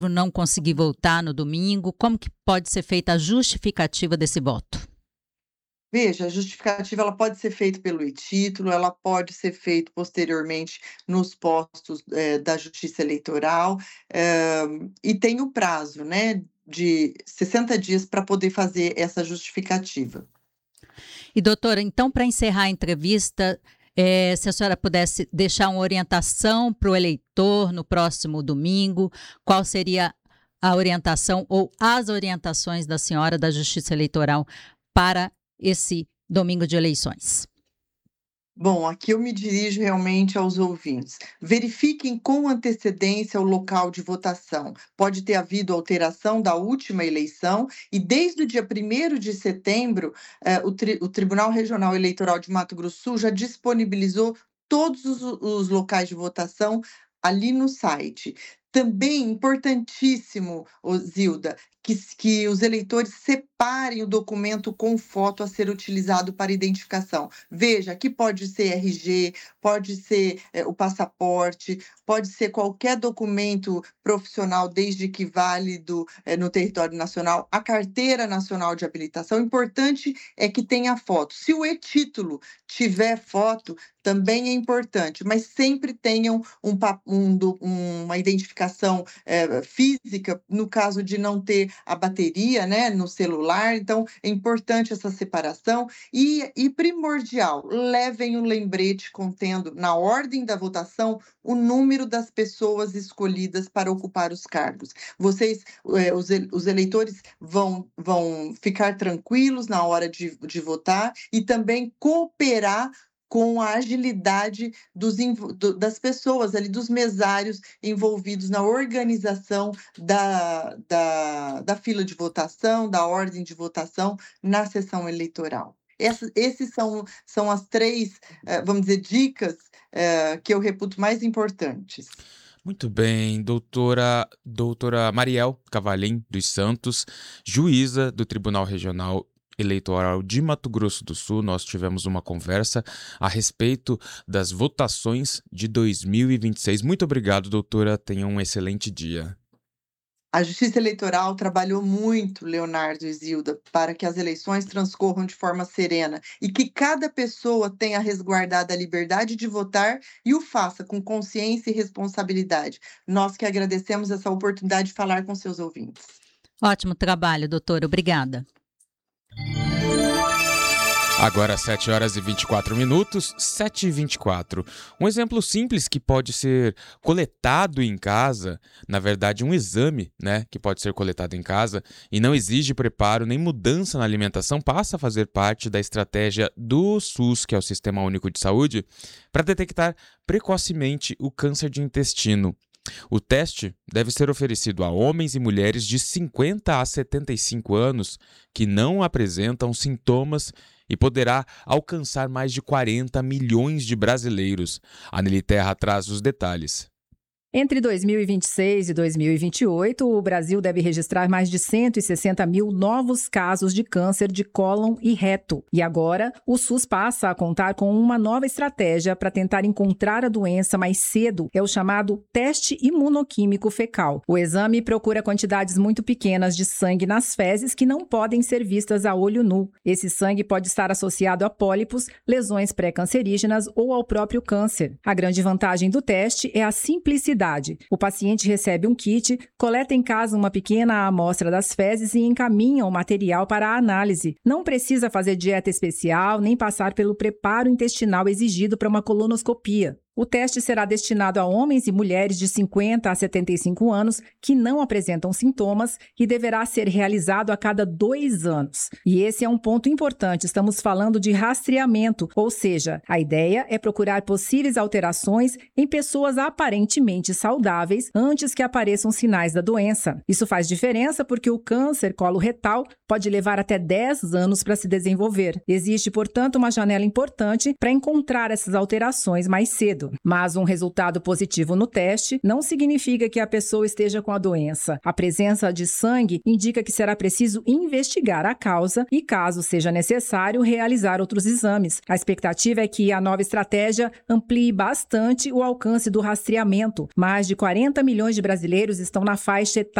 não conseguir votar no domingo, como que pode ser feita a justificativa desse voto? Veja, a justificativa ela pode ser feita pelo e-título, ela pode ser feita posteriormente nos postos, da Justiça Eleitoral, e tem o prazo, né, de 60 dias para poder fazer essa justificativa. E doutora, então para encerrar a entrevista, se a senhora pudesse deixar uma orientação para o eleitor no próximo domingo, qual seria a orientação ou as orientações da senhora da Justiça Eleitoral para esse domingo de eleições? Bom, aqui eu me dirijo realmente aos ouvintes. Verifiquem com antecedência o local de votação. Pode ter havido alteração da última eleição e desde o dia 1º de setembro, o Tribunal Regional Eleitoral de Mato Grosso do Sul já disponibilizou todos os locais de votação ali no site. Também importantíssimo, Zilda, que os eleitores separem o documento com foto a ser utilizado para identificação. Veja, aqui pode ser RG, pode ser o passaporte, pode ser qualquer documento profissional, desde que válido no território nacional, a carteira nacional de habilitação. O importante é que tenha foto. Se o e-título tiver foto, também é importante, mas sempre tenham uma identificação física, no caso de não ter a bateria, né, no celular. Então, é importante essa separação e primordial, levem um lembrete contendo, na ordem da votação, o número das pessoas escolhidas para ocupar os cargos. Vocês, os eleitores vão ficar tranquilos na hora de votar e também cooperar com a agilidade das pessoas ali, dos mesários envolvidos na organização da fila de votação, da ordem de votação na sessão eleitoral. Esses são as 3, vamos dizer, dicas que eu reputo mais importantes. Muito bem, doutora Mariel Cavalim dos Santos, juíza do Tribunal Regional Eleitoral de Mato Grosso do Sul. Nós tivemos uma conversa a respeito das votações de 2026. Muito obrigado, doutora. Tenha um excelente dia. A Justiça Eleitoral trabalhou muito, Leonardo e Zilda, para que as eleições transcorram de forma serena e que cada pessoa tenha resguardado a liberdade de votar e o faça com consciência e responsabilidade. Nós que agradecemos essa oportunidade de falar com seus ouvintes. Ótimo trabalho, doutora. Obrigada. Agora 7h24, 7h24. Um exemplo simples que pode ser coletado em casa, na verdade um exame, né, que pode ser coletado em casa e não exige preparo nem mudança na alimentação, passa a fazer parte da estratégia do SUS, que é o Sistema Único de Saúde, para detectar precocemente o câncer de intestino. O teste deve ser oferecido a homens e mulheres de 50 a 75 anos que não apresentam sintomas e poderá alcançar mais de 40 milhões de brasileiros. A Nelly Terra traz os detalhes. Entre 2026 e 2028, o Brasil deve registrar mais de 160 mil novos casos de câncer de cólon e reto. E agora, o SUS passa a contar com uma nova estratégia para tentar encontrar a doença mais cedo. É o chamado teste imunoquímico fecal. O exame procura quantidades muito pequenas de sangue nas fezes que não podem ser vistas a olho nu. Esse sangue pode estar associado a pólipos, lesões pré-cancerígenas ou ao próprio câncer. A grande vantagem do teste é a simplicidade. O paciente recebe um kit, coleta em casa uma pequena amostra das fezes e encaminha o material para a análise. Não precisa fazer dieta especial nem passar pelo preparo intestinal exigido para uma colonoscopia. O teste será destinado a homens e mulheres de 50 a 75 anos que não apresentam sintomas e deverá ser realizado a cada 2 anos. E esse é um ponto importante, estamos falando de rastreamento, ou seja, a ideia é procurar possíveis alterações em pessoas aparentemente saudáveis antes que apareçam sinais da doença. Isso faz diferença porque o câncer coloretal pode levar até 10 anos para se desenvolver. Existe, portanto, uma janela importante para encontrar essas alterações mais cedo. desenvolvido. Mas um resultado positivo no teste não significa que a pessoa esteja com a doença. A presença de sangue indica que será preciso investigar a causa e, caso seja necessário, realizar outros exames. A expectativa é que a nova estratégia amplie bastante o alcance do rastreamento. Mais de 40 milhões de brasileiros estão na faixa etária